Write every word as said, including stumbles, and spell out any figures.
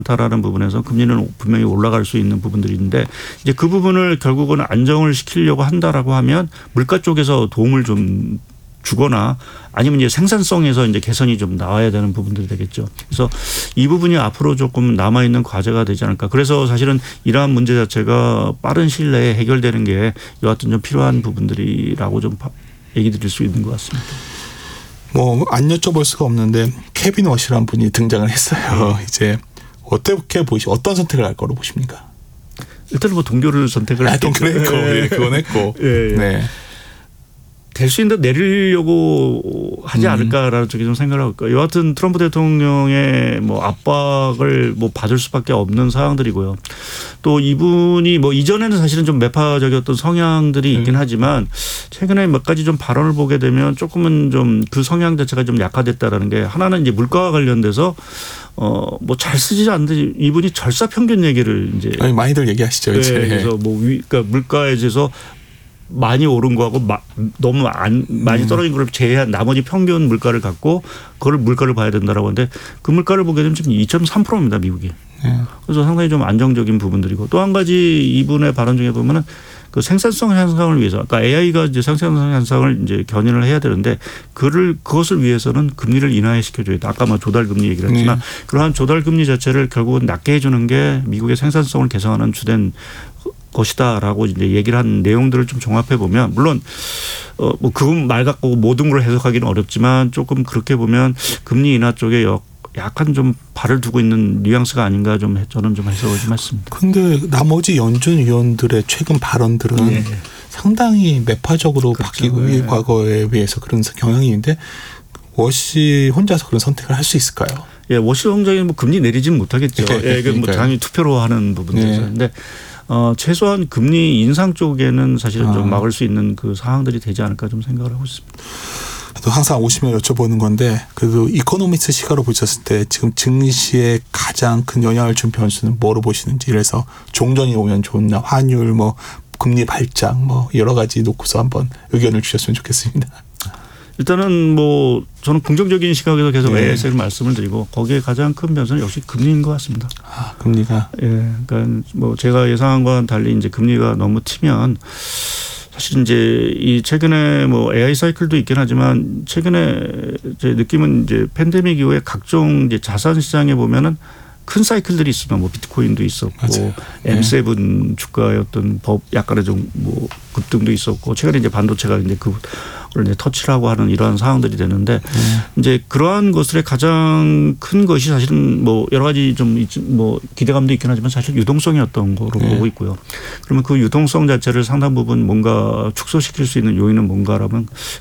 다라는 부분에서 금리는 분명히 올라갈 수 있는 부분들이 있는데 이제 그 부분을 결국은 안정을 시키려고 한다라고 하면 물가 쪽에서 도움을 좀 주거나 아니면 이제 생산성에서 이제 개선이 좀 나와야 되는 부분들이 되겠죠. 그래서 이 부분이 앞으로 조금 남아있는 과제가 되지 않을까. 그래서 사실은 이러한 문제 자체가 빠른 시일 내에 해결되는 게 여하튼 좀 필요한 부분들이라고 좀 얘기 드릴 수 있는 것 같습니다. 뭐 안 여쭤볼 수가 없는데 케빈 워시라는 분이 등장을 했어요. 네. 이제 어떻게 보시 어떤 선택을 할 거로 보십니까? 일단 뭐 동교를 선택을 아, 동교를 했고 예. 그건 했고 예. 네. 될 수 있는 데 내리려고 하지 음. 않을까라는 쪽에 좀 생각을 하고 있고요. 여하튼 트럼프 대통령의 뭐 압박을 뭐 받을 수밖에 없는 상황들이고요. 또 이분이 뭐 이전에는 사실은 좀 매파적이었던 성향들이 있긴 음. 하지만 최근에 몇 가지 좀 발언을 보게 되면 조금은 좀 그 성향 자체가 좀 약화됐다라는 게 하나는 이제 물가와 관련돼서 어 뭐 잘 쓰지 않는데 이분이 절사 평균 얘기를 이제 아니, 많이들 얘기하시죠. 이제. 네, 그래서 뭐 위, 그러니까 물가에 대해서 많이 오른 거하고 마, 너무 안 많이 떨어진 걸 제외한 나머지 평균 물가를 갖고 그걸 물가를 봐야 된다라고 하는데 그 물가를 보게 되면 지금 이 점 삼 퍼센트입니다 미국이. 네. 그래서 상당히 좀 안정적인 부분들이고 또 한 가지 이분의 발언 중에 보면은 그 생산성 향상을 위해서 그러니까 에이아이가 이제 생산성 향상을 이제 견인을 해야 되는데 그를 그것을 위해서는 금리를 인하해 시켜줘야 돼. 아까 뭐 조달 금리 얘기를 했지만 네. 그러한 조달 금리 자체를 결국은 낮게 해주는 게 미국의 생산성을 개선하는 주된 것이다라고 이제 얘기를 한 내용들을 좀 종합해 보면 물론 어 뭐 그 말 갖고 모든 걸 해석하기는 어렵지만 조금 그렇게 보면 금리 인하 쪽에 약간 좀 발을 두고 있는 뉘앙스가 아닌가 좀 저는 좀 해석을 좀 했습니다. 그런데 나머지 연준 위원들의 최근 발언들은 네. 상당히 매파적으로 그렇죠. 바뀌고 네. 과거에 비해서 그런 경향이 있는데 워시 혼자서 그런 선택을 할 수 있을까요? 예, 워시 총장이 뭐 금리 내리지는 못하겠죠. 예, 이게 뭐 당연히 투표로 하는 부분들이죠. 그런데 네. 어, 최소한 금리 인상 쪽에는 사실은 아. 좀 막을 수 있는 그 상황들이 되지 않을까 좀 생각을 하고 있습니다. 또 항상 오시면 여쭤보는 건데 그래도 이코노미스트 시각으로 보셨을 때 지금 증시에 가장 큰 영향을 준 변수는 뭐로 보시는지 그래서 종전이 오면 좋냐 환율 뭐 금리 발작 뭐 여러 가지 놓고서 한번 의견을 주셨으면 좋겠습니다. 일단은 뭐 저는 긍정적인 시각에서 계속 네. 에이에스를 말씀을 드리고 거기에 가장 큰 변수는 역시 금리인 것 같습니다. 아, 금리가. 예, 그러니까 뭐 제가 예상한 거와는 달리 이제 금리가 너무 튀면 사실 이제 이 최근에 뭐 에이아이 사이클도 있긴 하지만 최근에 제 느낌은 이제 팬데믹 이후에 각종 이제 자산 시장에 보면은 큰 사이클들이 있습니다. 뭐 비트코인도 있었고 맞아요. 엠 세븐 네. 주가의 어떤 법 약간의 좀 뭐 급등도 있었고 최근에 이제 반도체가 이제 그 이제 터치를 하고 하는 이러한 상황들이 되는데 네. 이제 그러한 것들의 가장 큰 것이 사실은 뭐 여러 가지 좀 뭐 기대감도 있긴 하지만 사실 유동성이었던 거로 네. 보고 있고요. 그러면 그 유동성 자체를 상당 부분 뭔가 축소시킬 수 있는 요인은 뭔가라면